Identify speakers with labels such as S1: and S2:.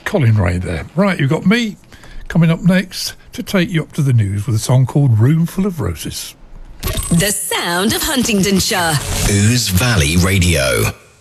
S1: Colin Ray there. Right, you've got me coming up next to take you up to the news with a song called Roomful of Roses.
S2: The sound of Huntingdonshire.
S3: Ouse Valley Radio.